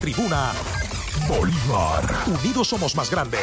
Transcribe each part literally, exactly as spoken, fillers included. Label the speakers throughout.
Speaker 1: Tribuna Bolívar. Unidos somos más grandes.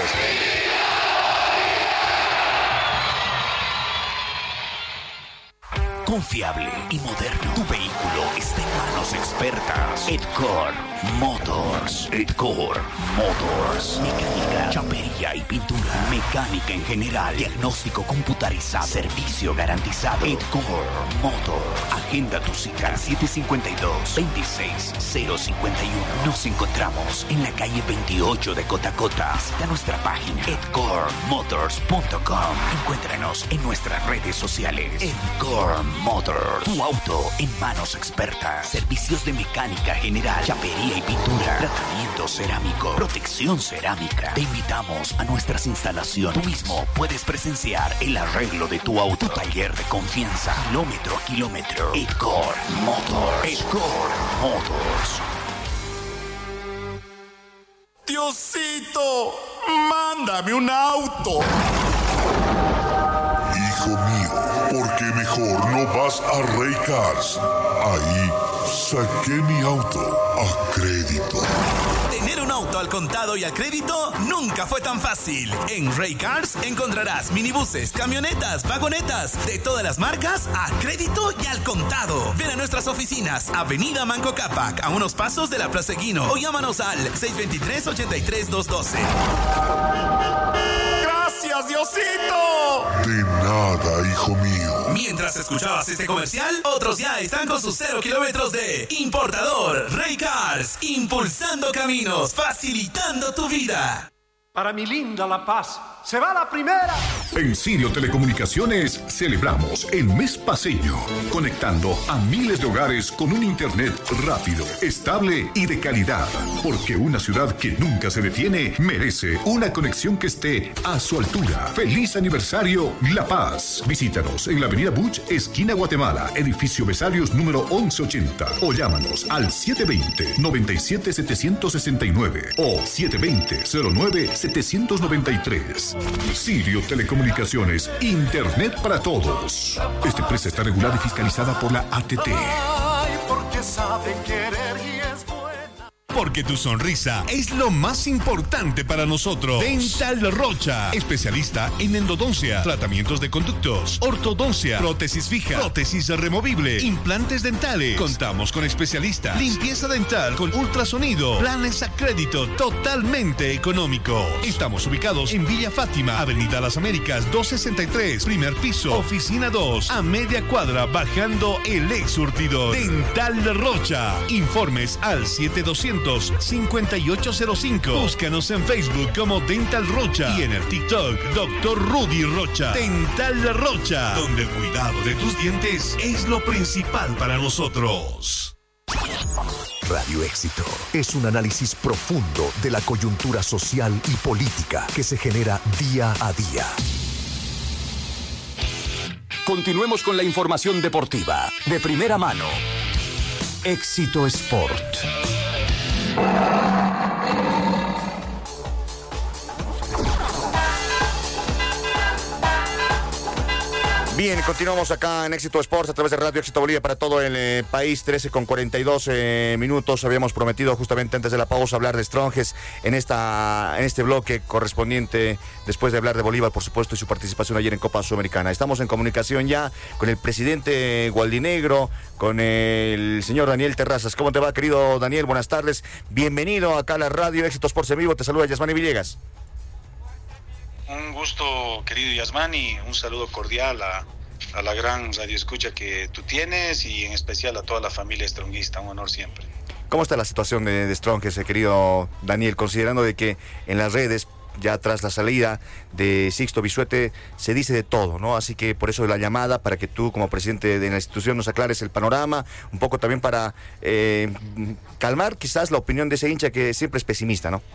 Speaker 2: Confiable y moderno. Tu vehículo está en manos expertas. Edcore Motors. Edcore Motors. Mecánica, chapería y pintura. Mecánica en general. Diagnóstico computarizado. Servicio garantizado. Edcore Motors. Agenda tu cita siete cinco dos, veintiséis cero cincuenta y uno. Nos encontramos en la calle veintiocho de Cotacota. Visita nuestra página edcore motors punto com. Encuéntranos en nuestras redes sociales. Edcore Motors. Tu auto en manos expertas. Servicios de mecánica general, chapería y pintura. Tratamiento cerámico. Protección cerámica. Te invitamos a nuestras instalaciones. Tú mismo puedes presenciar el arreglo de tu auto. Tu taller de confianza. Kilómetro a kilómetro. Edcore Motors. Edcore Motors.
Speaker 3: Diosito, mándame un auto.
Speaker 4: Hijo mío, ¿por qué mejor no vas a Rey Cars? Ahí saqué mi auto a crédito.
Speaker 5: Tener un auto al contado y a crédito nunca fue tan fácil. En Rey Cars encontrarás minibuses, camionetas, vagonetas de todas las marcas a crédito y al contado. Ven a nuestras oficinas, Avenida Manco Cápac, a unos pasos de la Plaza Eguino, o llámanos al seis dos tres, ocho tres, dos uno dos.
Speaker 3: ¡Gracias, Diosito!
Speaker 4: De nada, hijo mío.
Speaker 5: Mientras escuchabas este comercial, otros ya están con sus cero kilómetros de importador. Rey Cars, impulsando caminos, facilitando tu vida.
Speaker 6: Para mi linda La Paz, se va la primera.
Speaker 7: En Sirio Telecomunicaciones celebramos el mes paceño, conectando a miles de hogares con un internet rápido, estable y de calidad. Porque una ciudad que nunca se detiene merece una conexión que esté a su altura. ¡Feliz aniversario, La Paz! Visítanos en la avenida Buch, esquina Guatemala, edificio Besarios número once ochenta. O llámanos al siete dos cero, nueve siete, siete seis nueve o siete dos cero, cero nueve, siete nueve tres. Sirio Telecomunicaciones, Internet para todos. Esta empresa está regulada y fiscalizada por la A T T.
Speaker 6: Ay, porque sabe querer y es buena.
Speaker 8: Porque tu sonrisa es lo más importante para nosotros. Dental Rocha, especialista en endodoncia, tratamientos de conductos, ortodoncia, prótesis fija, prótesis removible, implantes dentales. Contamos con especialistas, limpieza dental con ultrasonido, planes a crédito totalmente económico. Estamos ubicados en Villa Fátima, Avenida Las Américas doscientos sesenta y tres, primer piso, oficina dos, a media cuadra, bajando el ex surtidor. Dental Rocha. Informes al siete doscientos, cincuenta y ocho cero cinco. Búscanos en Facebook como Dental Rocha y en el TikTok doctor Rudy Rocha. Dental Rocha, donde el cuidado de tus dientes es lo principal para nosotros.
Speaker 1: Radio Éxito es un análisis profundo de la coyuntura social y política que se genera día a día. Continuemos con la información deportiva de primera mano. Éxito Sport.
Speaker 9: Bien, continuamos acá en Éxito Sports a través de Radio Éxito Bolivia para todo el eh, país. Trece con cuarenta y dos eh, minutos. Habíamos prometido justamente antes de la pausa hablar de Strongest en esta en este bloque correspondiente después de hablar de Bolívar, por supuesto, y su participación ayer en Copa Sudamericana. Estamos en comunicación ya con el presidente Gualdinegro, con el señor Daniel Terrazas. ¿Cómo te va, querido Daniel? Buenas tardes. Bienvenido acá a la Radio Éxito Sports en vivo. Te saluda Yasmani Villegas.
Speaker 10: Un gusto, querido Yasmani, un saludo cordial a, a la gran radioescucha que tú tienes y en especial a toda la familia stronguista, un honor siempre.
Speaker 9: ¿Cómo está la situación de, de Strongest, querido Daniel, considerando de que en las redes, ya tras la salida de Sixto Bisuete, se dice de todo, ¿no? Así que por eso la llamada, para que tú como presidente de la institución nos aclares el panorama, un poco también para eh, calmar quizás la opinión de ese hincha que siempre es pesimista, ¿no?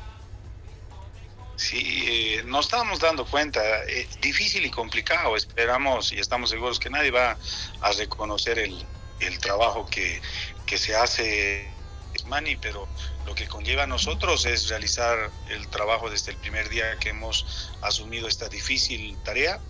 Speaker 10: Sí, eh, nos estábamos dando cuenta, es eh, difícil y complicado, esperamos y estamos seguros que nadie va a reconocer el, el trabajo que, que se hace, Mani, pero lo que conlleva a nosotros es realizar el trabajo desde el primer día que hemos asumido esta difícil tarea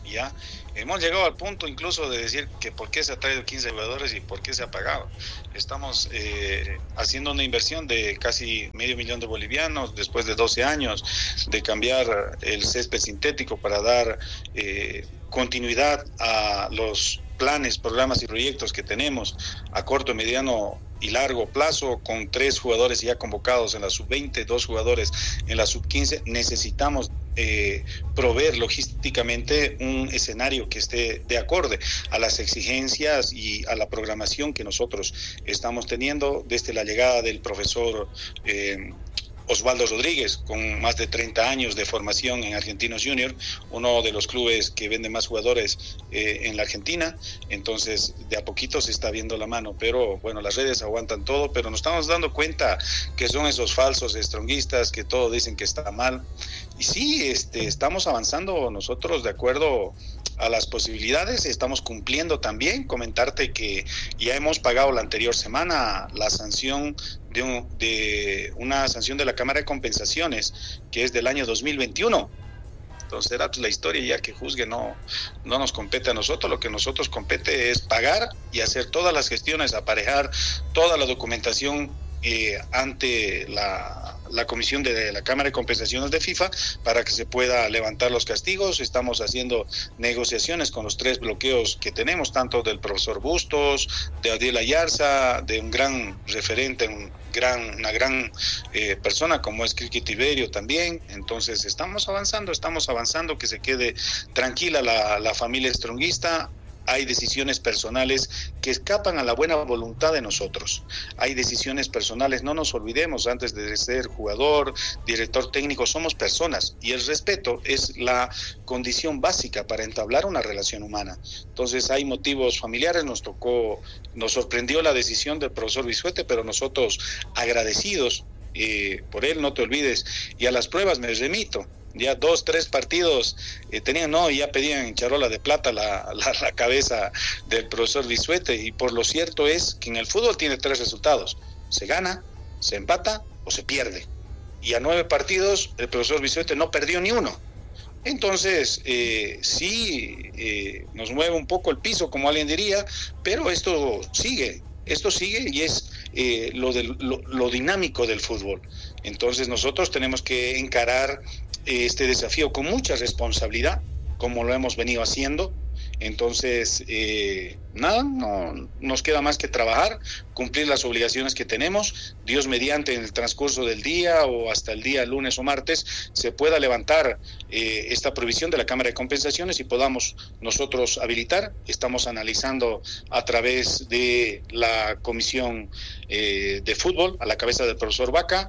Speaker 10: ¿ya? Hemos llegado al punto incluso de decir que por qué se ha traído quince jugadores y por qué se ha pagado. Estamos eh, haciendo una inversión de casi medio millón de bolivianos después de doce años de cambiar el césped sintético para dar eh, continuidad a los planes, programas y proyectos que tenemos a corto, mediano y largo plazo, con tres jugadores ya convocados en la sub veinte, dos jugadores en la sub quince. Necesitamos eh, proveer logísticamente un escenario que esté de acorde a las exigencias y a la programación que nosotros estamos teniendo desde la llegada del profesor eh, Osvaldo Rodríguez, con más de treinta años de formación en Argentinos Junior, uno de los clubes que vende más jugadores eh, en la Argentina. Entonces, de a poquito se está viendo la mano, pero bueno, las redes aguantan todo, pero nos estamos dando cuenta que son esos falsos stronguistas que todos dicen que está mal. Y sí, este, estamos avanzando nosotros de acuerdo a las posibilidades, estamos cumpliendo también. Comentarte que ya hemos pagado la anterior semana la sanción de, un, de una sanción de la Cámara de Compensaciones, que es del año dos mil veintiuno. Entonces era pues, la historia ya que juzgue, no, no nos compete a nosotros. Lo que nosotros compete es pagar y hacer todas las gestiones, aparejar toda la documentación eh, ante la, la Comisión de la Cámara de Compensaciones de FIFA para que se pueda levantar los castigos. Estamos haciendo negociaciones con los tres bloqueos que tenemos, tanto del profesor Bustos, de Adiel Ayarza, de un gran referente, un gran, una gran eh, persona como es Kiki Tiberio también. Entonces estamos avanzando, estamos avanzando, que se quede tranquila la, la familia stronguista. Hay decisiones personales que escapan a la buena voluntad de nosotros. Hay decisiones personales, no nos olvidemos, antes de ser jugador, director técnico, somos personas y el respeto es la condición básica para entablar una relación humana. Entonces hay motivos familiares, nos tocó, nos sorprendió la decisión del profesor Bisuete, pero nosotros agradecidos eh, por él, no te olvides, y a las pruebas me remito. Ya dos, tres partidos eh, tenían, no, y ya pedían charola de plata la, la, la cabeza del profesor Bisuete, y por lo cierto es que en el fútbol tiene tres resultados: se gana, se empata o se pierde, y a nueve partidos el profesor Bisuete no perdió ni uno. Entonces eh, sí eh, nos mueve un poco el piso, como alguien diría, pero esto sigue, esto sigue y es eh, lo, del, lo, lo dinámico del fútbol. Entonces nosotros tenemos que encarar este desafío con mucha responsabilidad, como lo hemos venido haciendo. Entonces, eh, nada, no nos queda más que trabajar, cumplir las obligaciones que tenemos. Dios mediante, en el transcurso del día o hasta el día lunes o martes se pueda levantar eh, esta provisión de la Cámara de Compensaciones y podamos nosotros habilitar. Estamos analizando a través de la Comisión eh, de Fútbol, a la cabeza del profesor Vaca,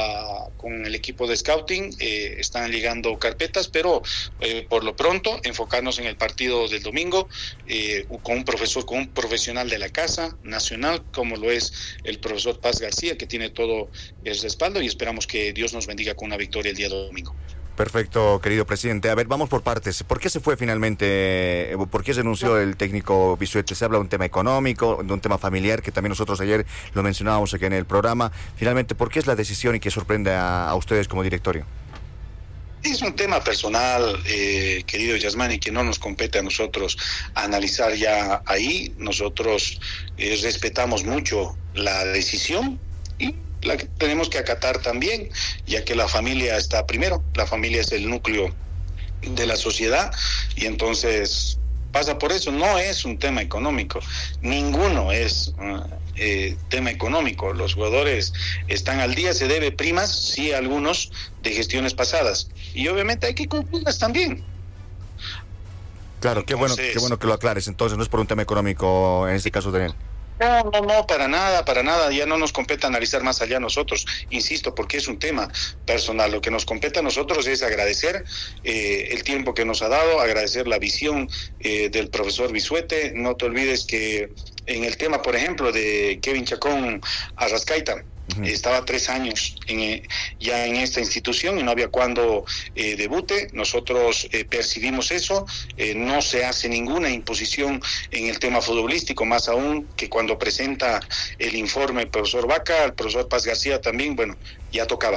Speaker 10: a, con el equipo de scouting, eh, están llegando carpetas, pero eh, por lo pronto enfocarnos en el partido del domingo eh, con un profesor, con un profesional de la Casa Nacional, como lo es el profesor Paz García, que tiene todo el respaldo, y esperamos que Dios nos bendiga con una victoria el día domingo.
Speaker 9: Perfecto, querido presidente. A ver, vamos por partes. ¿Por qué se fue finalmente? ¿Por qué se renunció el técnico Bisuete? Se habla de un tema económico, de un tema familiar, que también nosotros ayer lo mencionábamos aquí en el programa. Finalmente, ¿por qué es la decisión y que sorprende a, a ustedes como directorio?
Speaker 10: Es un tema personal, eh, querido Yasmani, que no nos compete a nosotros analizar ya ahí. Nosotros eh, respetamos mucho la decisión y la que tenemos que acatar también, ya que la familia está primero. La familia es el núcleo de la sociedad y entonces pasa por eso. No es un tema económico, ninguno es uh, eh, tema económico. Los jugadores están al día, se debe primas, sí, algunos de gestiones pasadas, y obviamente hay que cumplirlas también.
Speaker 9: Claro, qué bueno, qué bueno que lo aclares. Entonces no es por un tema económico en este caso de él.
Speaker 10: No, no, no, para nada, para nada. Ya no nos compete analizar más allá a nosotros, insisto, porque es un tema personal. Lo que nos compete a nosotros es agradecer eh, el tiempo que nos ha dado, agradecer la visión eh, del profesor Bisuete. No te olvides que en el tema, por ejemplo, de Kevin Chacón Arrascaita, Uh-huh. estaba tres años en, ya en esta institución y no había cuándo eh, debute. Nosotros eh, percibimos eso, eh, no se hace ninguna imposición en el tema futbolístico, más aún que cuando presenta el informe el profesor Vaca, el profesor Paz García también, bueno, ya tocaba.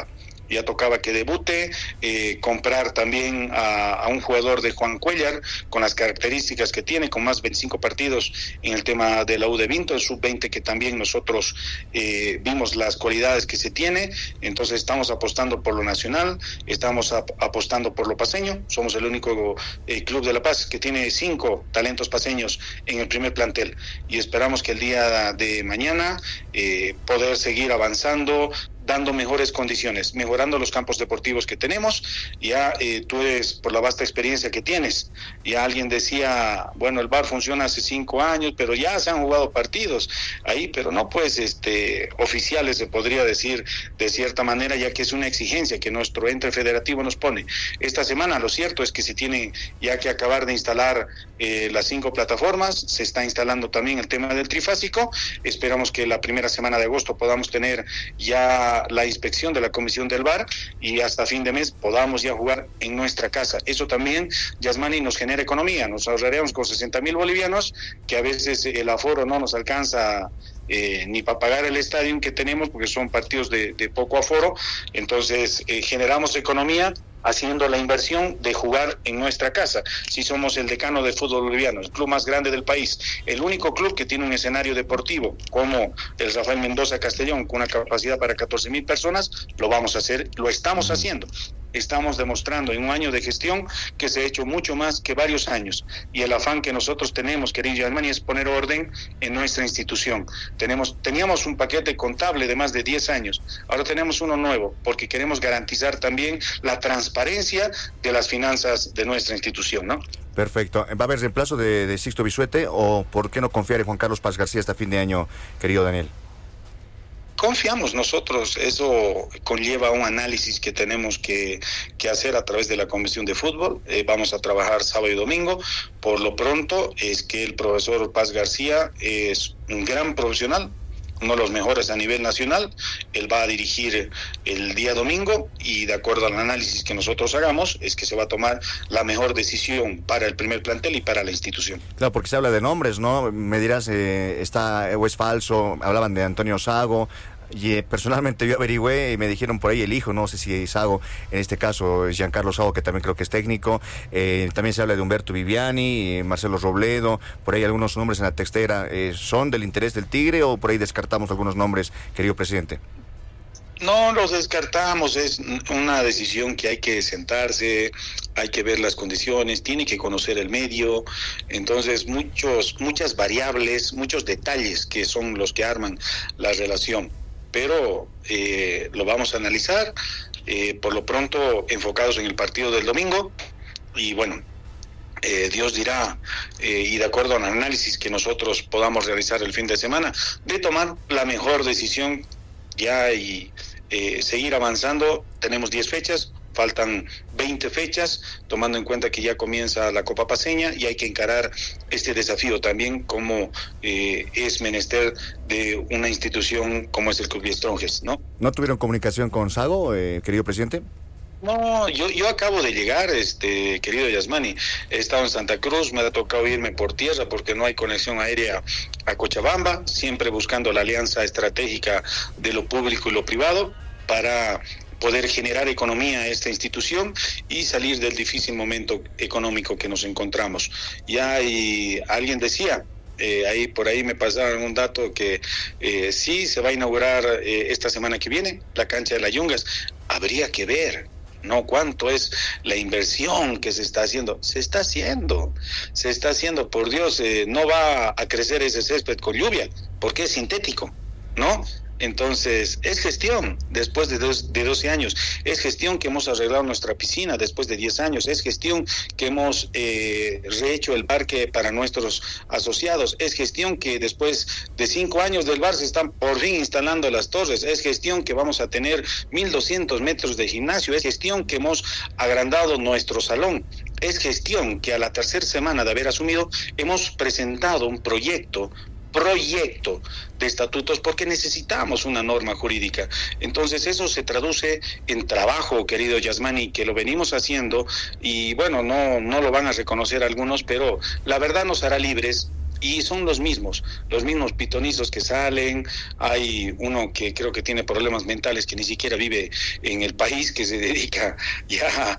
Speaker 10: ya tocaba que debute, eh, comprar también a, a un jugador de Juan Cuellar, con las características que tiene, con más veinticinco partidos en el tema de la U de Vinto, el sub veinte, que también nosotros eh, vimos las cualidades que se tiene. Entonces estamos apostando por lo nacional, estamos ap- apostando por lo paseño, somos el único eh, club de La Paz que tiene cinco talentos paseños en el primer plantel, y esperamos que el día de mañana eh, poder seguir avanzando, dando mejores condiciones, mejorando los campos deportivos que tenemos. Ya eh, tú eres, por la vasta experiencia que tienes, ya alguien decía, bueno, el V A R funciona hace cinco años, pero ya se han jugado partidos ahí, pero no pues este oficiales, se podría decir de cierta manera, ya que es una exigencia que nuestro ente federativo nos pone. Esta semana lo cierto es que se tiene ya que acabar de instalar eh, las cinco plataformas, se está instalando también el tema del trifásico. Esperamos que la primera semana de agosto podamos tener ya la inspección de la comisión del V A R y hasta fin de mes podamos ya jugar en nuestra casa. Eso también, Yasmani, nos genera economía, nos ahorraremos con sesenta mil bolivianos, que a veces el aforo no nos alcanza eh, ni para pagar el estadio que tenemos, porque son partidos de, de poco aforo. Entonces eh, generamos economía haciendo la inversión de jugar en nuestra casa. Si somos el decano del fútbol boliviano, el club más grande del país, el único club que tiene un escenario deportivo como el Rafael Mendoza Castellón, con una capacidad para catorce mil personas, lo vamos a hacer, lo estamos haciendo. Estamos demostrando en un año de gestión que se ha hecho mucho más que varios años, y el afán que nosotros tenemos, querido Yasmani, es poner orden en nuestra institución. Tenemos, teníamos un paquete contable de más de diez años, ahora tenemos uno nuevo, porque queremos garantizar también la transparencia de las finanzas de nuestra institución, ¿no?
Speaker 9: Perfecto. ¿Va a haber reemplazo de, de Sixto Bisuete, o por qué no confiar en Juan Carlos Paz García hasta fin de año, querido Daniel?
Speaker 10: Confiamos nosotros, eso conlleva un análisis que tenemos que, que hacer a través de la Comisión de Fútbol. Eh, vamos a trabajar sábado y domingo. Por lo pronto es que el profesor Paz García es un gran profesional, uno de los mejores a nivel nacional. Él va a dirigir el día domingo, y de acuerdo al análisis que nosotros hagamos es que se va a tomar la mejor decisión para el primer plantel y para la institución.
Speaker 9: Claro, porque se habla de nombres, ¿no? Me dirás, eh, está o es falso, hablaban de Antonio Sago, y eh, personalmente yo averigüé y me dijeron por ahí el hijo, no sé si es Sago, en este caso es Giancarlo Sago, que también creo que es técnico. Eh, también se habla de Humberto Viviani, eh, Marcelo Robledo, por ahí algunos nombres en la textera. Eh, ¿son del interés del Tigre, o por ahí descartamos algunos nombres, querido presidente?
Speaker 10: No los descartamos, es una decisión que hay que sentarse, hay que ver las condiciones, tiene que conocer el medio. Entonces muchos, muchas variables, muchos detalles que son los que arman la relación, pero eh, lo vamos a analizar, eh, por lo pronto enfocados en el partido del domingo, y bueno, eh, Dios dirá, eh, y de acuerdo al análisis que nosotros podamos realizar el fin de semana, de tomar la mejor decisión ya y eh, seguir avanzando. Tenemos diez fechas, faltan veinte fechas, tomando en cuenta que ya comienza la Copa Paceña, y hay que encarar este desafío también como eh, es menester de una institución como es el Club Biestronges, ¿no?
Speaker 9: ¿No tuvieron comunicación con Sago, eh, querido presidente?
Speaker 10: No, yo, yo acabo de llegar, este querido Yasmani. He estado en Santa Cruz, me ha tocado irme por tierra porque no hay conexión aérea a Cochabamba, siempre buscando la alianza estratégica de lo público y lo privado para poder generar economía a esta institución y salir del difícil momento económico que nos encontramos. Ya y alguien decía, eh, ahí por ahí me pasaron un dato que eh, sí se va a inaugurar eh, esta semana que viene la cancha de las Yungas. Habría que ver, ¿no? ¿Cuánto es la inversión que se está haciendo? Se está haciendo, se está haciendo, por Dios, eh, no va a crecer ese césped con lluvia, porque es sintético, ¿no? Entonces, es gestión después de, dos, de doce años, es gestión que hemos arreglado nuestra piscina después de diez años, es gestión que hemos eh, rehecho el parque para nuestros asociados, es gestión que después de cinco años del bar se están por fin instalando las torres, es gestión que vamos a tener mil doscientos metros de gimnasio, es gestión que hemos agrandado nuestro salón. Es gestión que a la tercera semana de haber asumido hemos presentado un proyecto proyecto de estatutos porque necesitamos una norma jurídica. Entonces eso se traduce en trabajo, querido Yasmani, que lo venimos haciendo, y bueno, no, no lo van a reconocer algunos, pero la verdad nos hará libres y son los mismos, los mismos pitonizos que salen. Hay uno que creo que tiene problemas mentales, que ni siquiera vive en el país, que se dedica ya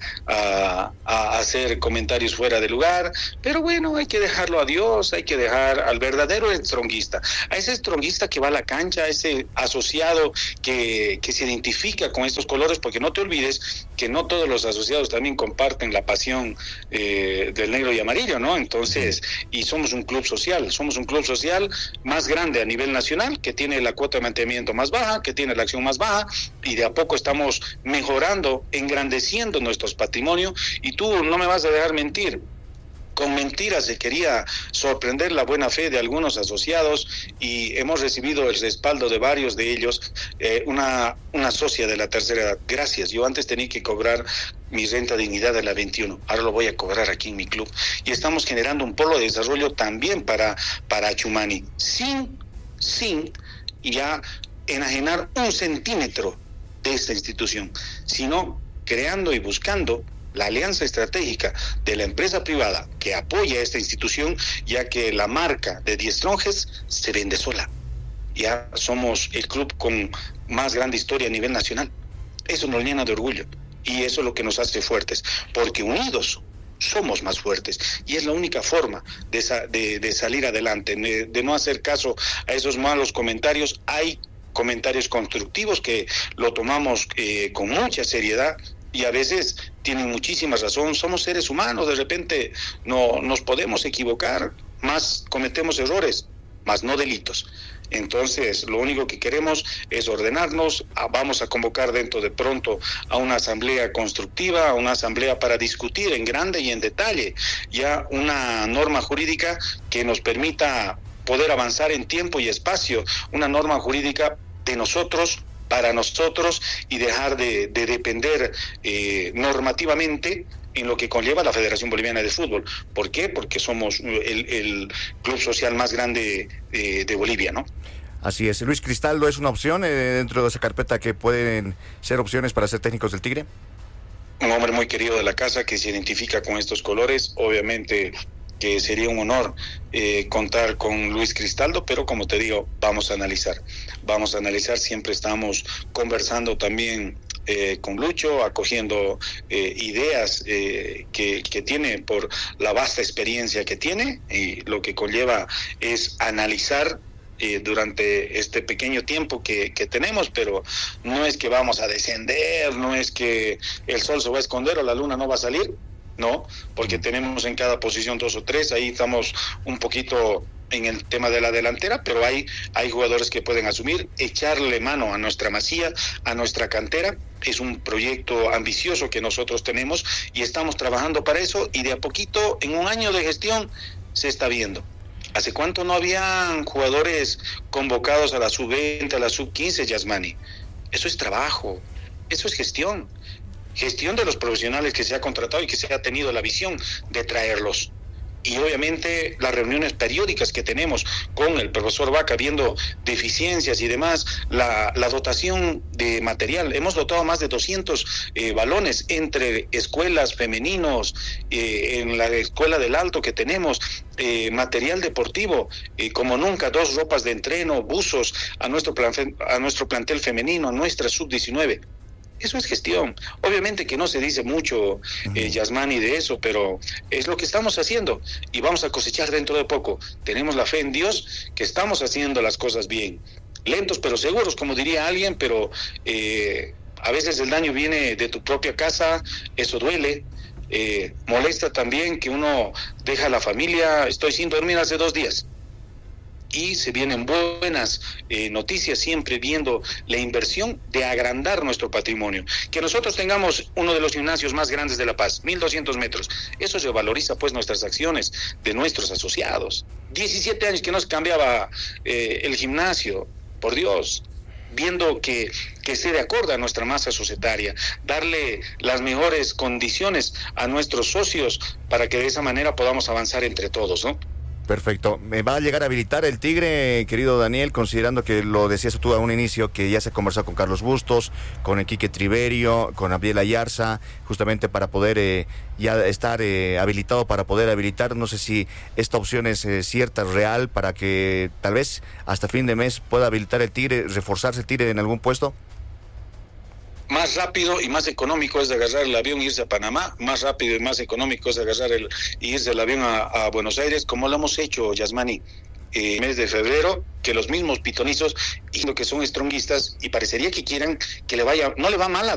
Speaker 10: a, a hacer comentarios fuera de lugar, pero bueno, hay que dejarlo a Dios, hay que dejar al verdadero estronguista, a ese estronguista que va a la cancha, a ese asociado que, que se identifica con estos colores, porque no te olvides que no todos los asociados también comparten la pasión eh, del negro y amarillo, ¿no? Entonces, y somos un club social, somos un club social más grande a nivel nacional, que tiene la cuota de mantenimiento más baja, que tiene la acción más baja, y de a poco estamos mejorando, engrandeciendo nuestros patrimonios, y tú no me vas a dejar mentir. Con mentiras se quería sorprender la buena fe de algunos asociados, y hemos recibido el respaldo de varios de ellos. Eh, una, una socia de la tercera edad, gracias, yo antes tenía que cobrar mi renta dignidad de la veintiuno, ahora lo voy a cobrar aquí en mi club, y estamos generando un polo de desarrollo también para, para Achumani, sin, sin ya enajenar un centímetro de esta institución, sino creando y buscando la alianza estratégica de la empresa privada que apoya a esta institución, ya que la marca de Die Strongest se vende sola. Ya somos el club con más grande historia a nivel nacional. Eso nos llena de orgullo, y eso es lo que nos hace fuertes, porque unidos somos más fuertes, y es la única forma de, de, de salir adelante, de, de no hacer caso a esos malos comentarios. Hay comentarios constructivos que lo tomamos eh, con mucha seriedad, y a veces tienen muchísima razón. Somos seres humanos, de repente no nos podemos equivocar, más cometemos errores, más no delitos. Entonces, lo único que queremos es ordenarnos. Vamos a convocar dentro de pronto a una asamblea constructiva, a una asamblea para discutir en grande y en detalle ya una norma jurídica que nos permita poder avanzar en tiempo y espacio, una norma jurídica de nosotros, para nosotros, y dejar de, de depender eh, normativamente en lo que conlleva la Federación Boliviana de Fútbol. ¿Por qué? Porque somos el, el club social más grande de, de Bolivia, ¿no?
Speaker 9: Así es. Luis Cristaldo es una opción eh, dentro de esa carpeta que pueden ser opciones para ser técnicos del Tigre.
Speaker 10: Un hombre muy querido de la casa que se identifica con estos colores. Obviamente que sería un honor eh, contar con Luis Cristaldo, pero como te digo, vamos a analizar. Vamos a analizar, siempre estamos conversando también eh, con Lucho, acogiendo eh, ideas eh, que, que tiene por la vasta experiencia que tiene, y lo que conlleva es analizar eh, durante este pequeño tiempo que, que tenemos, pero no es que vamos a descender, no es que el sol se va a esconder o la luna no va a salir. No, porque tenemos en cada posición dos o tres, ahí estamos un poquito en el tema de la delantera, pero hay, hay jugadores que pueden asumir, echarle mano a nuestra masía, a nuestra cantera. Es un proyecto ambicioso que nosotros tenemos y estamos trabajando para eso, y de a poquito, en un año de gestión, se está viendo. ¿Hace cuánto no habían jugadores convocados a la sub veinte, a la sub quince, Yasmani? Eso es trabajo, eso es gestión. Gestión de los profesionales que se ha contratado y que se ha tenido la visión de traerlos. Y obviamente las reuniones periódicas que tenemos con el profesor Vaca, viendo deficiencias y demás, la, la dotación de material. Hemos dotado más de doscientos eh, balones entre escuelas, femeninos, eh, en la escuela del Alto que tenemos, eh, material deportivo, eh, como nunca, dos ropas de entreno, buzos a nuestro, plan, a nuestro plantel femenino, a nuestra sub diecinueve. Eso es gestión. Obviamente que no se dice mucho, eh, Yasmani, de eso, pero es lo que estamos haciendo y vamos a cosechar dentro de poco. Tenemos la fe en Dios que estamos haciendo las cosas bien. Lentos pero seguros, como diría alguien, pero eh, a veces el daño viene de tu propia casa, eso duele. Eh, molesta también que uno deja a la familia. Estoy sin dormir hace dos días. Y se vienen buenas eh, noticias, siempre viendo la inversión de agrandar nuestro patrimonio. Que nosotros tengamos uno de los gimnasios más grandes de La Paz, mil doscientos metros. Eso se valoriza pues nuestras acciones de nuestros asociados. diecisiete años que no se cambiaba eh, el gimnasio, por Dios. Viendo que, que esté de acuerdo a nuestra masa societaria, darle las mejores condiciones a nuestros socios para que de esa manera podamos avanzar entre todos, ¿no?
Speaker 9: Perfecto. ¿Me va a llegar a habilitar el Tigre, querido Daniel, considerando que lo decías tú a un inicio, que ya se ha conversado con Carlos Bustos, con Enrique Triverio, con Abiel Ayarza, justamente para poder eh, ya estar eh, habilitado para poder habilitar? No sé si esta opción es eh, cierta, real, para que tal vez hasta fin de mes pueda habilitar el Tigre, reforzarse el Tigre en algún puesto.
Speaker 10: Más rápido y más económico es agarrar el avión e irse a Panamá, más rápido y más económico es agarrar el y irse el avión a, a Buenos Aires, como lo hemos hecho, Yasmani, eh, mes de febrero, que los mismos pitonizos, y lo que son stronguistas, y parecería que quieran que le vaya, no le va mal a